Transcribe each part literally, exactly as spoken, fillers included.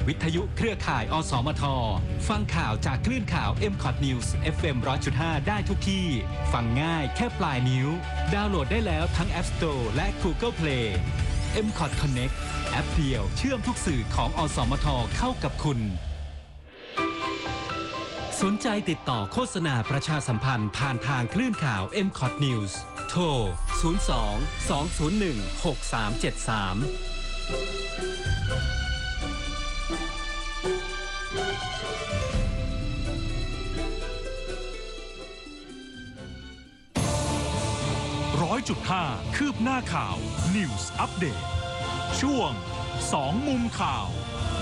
วิทยุเครือข่ายอสมทฟังข่าวจากคลื่นข่าว เอ็ม คอท News เอฟ เอ็ม หนึ่งร้อยจุดห้า ได้ทุกที่ฟังง่ายแค่ปลายนิ้วดาวน์โหลดได้แล้วทั้ง App Store และ Google Play เอ็ม คอท Connect แอปเดียวเชื่อมทุกสื่อของอสมทเข้ากับคุณสนใจติดต่อโฆษณาประชาสัมพันธ์ผ่านทางคลื่นข่าว เอ็ม คอท News โทร ศูนย์ สอง สอง ศูนย์ หนึ่ง หก สาม เจ็ด สามร้อยจุดห้า คืบหน้าข่าว News Update ช่วงสองมุมข่าว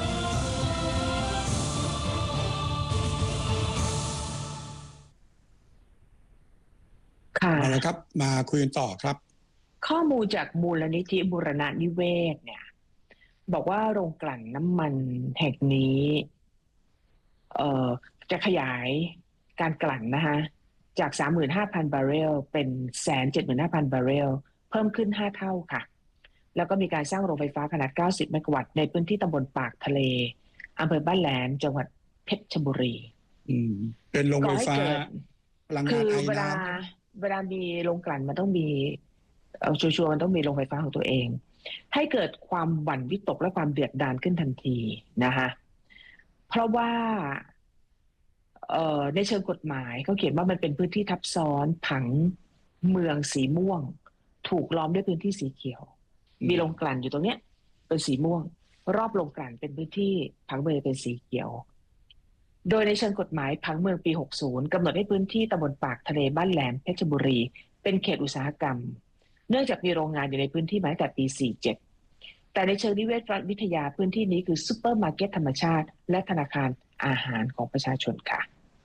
ค่ะเอาละครับมาคุยกันต่อครับข้อมูลจากมูลนิธิบูรณนิเวศเนี่ยบอกว่าโรงกลั่นน้ำมันแห่งนี้เอ่อจะขยายการกลั่นนะคะจาก สามหมื่นห้าพัน บาร์เรลเป็น หนึ่งแสนเจ็ดหมื่นห้าพัน บาร์เรลเพิ่มขึ้นห้าเท่าค่ะแล้วก็มีการสร้างโรงไฟฟ้าขนาดเก้าสิบเมกะวัตต์ในพื้นที่ตำบลปากทะเลอำเภอบ้านแหลมจังหวัดเพชรบุรีอืมเป็นโรงไฟฟ้าพลังงานไอน้ำเวลามีโรงกลั่นมันต้องมีเอาชัวร์ๆมันต้องมีโรงไฟฟ้าของตัวเองให้เกิดความหวั่นวิตกและความเดือดดาลขึ้นทันทีนะคะเพราะว่าเอ่อในเชิงกฎหมายเขาเขียนว่ามันเป็นพื้นที่ทับซ้อนผังเมืองสีม่วงถูกล้อมด้วยพื้นที่สีเขียวมีโรงกลั่นอยู่ตรงเนี้ยเป็นสีม่วงรอบโรงกลั่นเป็นพื้นที่ผังเมืองเป็นสีเขียวโดยในเชิงกฎหมายผังเมืองปีหกสิบกำหนดให้พื้นที่ตำบลปากทะเลบ้านแหลมเพชรบุรีเป็นเขตอุตสาหกรรมเนื่องจากมีโรงงานอยู่ในพื้นที่มาตั้งแต่ปีสี่สิบเจ็ดแต่ในเชิงนิเวศวิทยาพื้นที่นี้คือซุปเปอร์มาร์เก็ตธรรมชาติและธนาคารอาหารของประชาชนค่ะ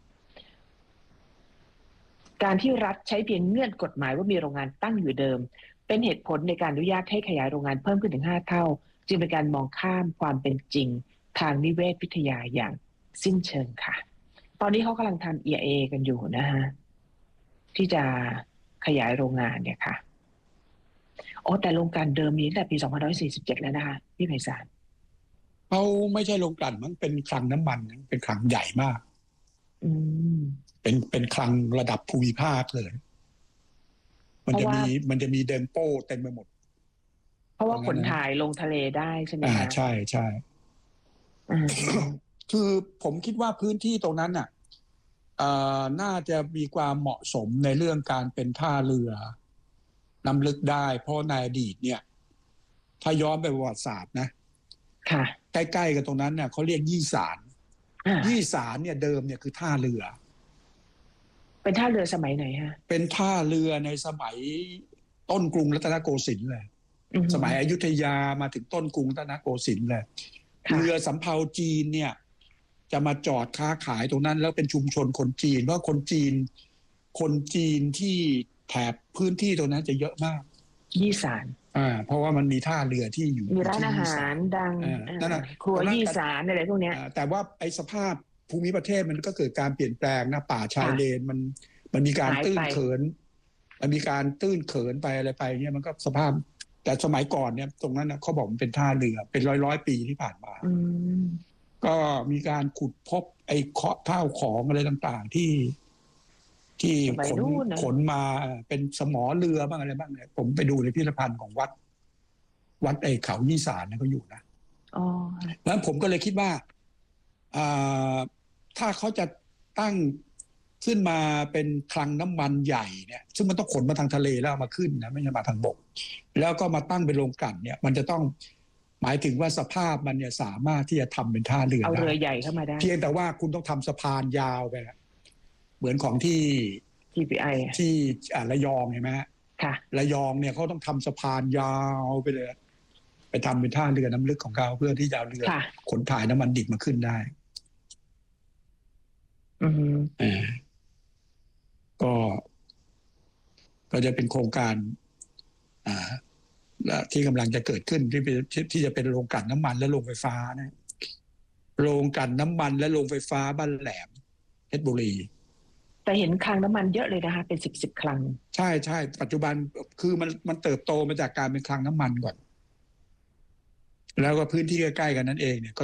การที่รัฐใช้เพียงเงื่อนกฎหมายว่ามีโรงงานตั้งอยู่เดิมเป็นเหตุผลในการอนุญาตให้ขยายโรงงานเพิ่มขึ้นถึงห้าเท่าจึงเป็นการมองข้ามความเป็นจริงทางนิเวศวิทยาอย่างสิ้นเชิงค่ะตอนนี้เขากำลังทำ อี เอ กันอยู่นะฮะที่จะขยายโรงงานเนี่ยค่ะอ๋อแต่โรงกลั่นเดิมมีตั้งแต่ปีสองพันห้าร้อยสี่สิบเจ็ดแล้วนะคะพี่ไพศาลเขาไม่ใช่โรงกลั่นมันเป็นคลังน้ำมันเป็นคลังใหญ่มากอืมเป็นเป็นคลังระดับภูมิภาคเลยมันจะมีมันจะมีเดนโป้เต็มไปหมดเพราะว่าขนถ่ายลงทะเลได้ใช่ไหมคะอ่าใช่ใช่คือผมคิดว่าพื้นที่ตรงนั้นน่ะน่าจะมีความเหมาะสมในเรื่องการเป็นท่าเรือน้ำลึกได้เพราะในอดีตเนี่ยถ้าย้อนไปประวัติศาสตร์นะค่ะใกล้ๆกันตรงนั้นเนี่ยเขาเรียกยี่สานยี่สานเนี่ยเดิมเนี่ยคือท่าเรือเป็นท่าเรือสมัยไหนฮะเป็นท่าเรือในสมัยต้นกรุงรัตนโกสินทร์เลยสมัยอยุธยามาถึงต้นกรุงรัตนโกสินทร์เลยเรือสำเภาจีนเนี่ยจะมาจอดค้าขายตรงนั้นแล้วเป็นชุมชนคนจีนเพราะคนจีนคนจีนที่แถบพื้นที่ตรงนั้นจะเยอะมากยี่สานอ่าเพราะว่ามันมีท่าเรือที่อยู่มีร้านอาหารดังนั่นน่ะครัวยี่สานอะไรพวกเนี้ยแต่ว่าไอ้สภาพภูมิประเทศมันก็เกิดการเปลี่ยนแปลงนะป่าชายเลนมันมันมีการตื้นเขินมันมีการตื้นเขินไปอะไรไปเนี่ยมันก็สภาพแต่สมัยก่อนเนี่ยตรงนั้นนะเขาบอกมันเป็นท่าเรือเป็นร้อยร้อยปีที่ผ่านมาก็มีการขุดพบไอ้เคาะข้าวของอะไรต่างๆที่ที่ขนขนมาเป็นสมอเรือบ้างอะไรบ้างเนี่ยผมไปดูในพิพิธภัณฑ์ของวัดวัดไอ้เขายี่สานเนี่ยเขาอยู่นะอ๋อแล้วผมก็เลยคิดว่าถ้าเขาจะตั้งขึ้นมาเป็นคลังน้ำมันใหญ่เนี่ยซึ่งมันต้องขนมาทางทะเลแล้วเอามาขึ้นนะไม่ใช่มาทางบกแล้วก็มาตั้งเป็นโรงกลั่นเนี่ยมันจะต้องหมายถึงว่าสภาพมันเนี่ยสามารถที่จะทำเป็นท่าเรือเอาเรือใหญ่เข้ามาได้เพียงแต่ว่าคุณต้องทำสะพานยาวไปเหมือนของที่ที พี ไอที่ระยองเห็นไหมค่ะระยองเนี่ยเขาต้องทำสะพานยาวไปเลยไปทำเป็นท่าเรือน้ำลึกของเขาเพื่อที่จะเอาเรือขนถ่ายน้ำมันดิบมาขึ้นได้อืมอ่าก็ก็จะเป็นโครงการอ่าที่กำลังจะเกิดขึ้นที่ที่จะเป็นโรงกลั่นน้ำมันและโรงไฟฟ้านะโรงกลั่นน้ำมันและโรงไฟฟ้าบ้านแหลมเพชรบุรีแต่เห็นคลังน้ำมันเยอะเลยนะคะเป็นสิบสิบคลังใช่ใช่ปัจจุบันคือมันมันเติบโตมาจากการเป็นคลังน้ำมันก่อนแล้วก็พื้นที่ใกล้ๆกันนั่นเองเนี่ยก็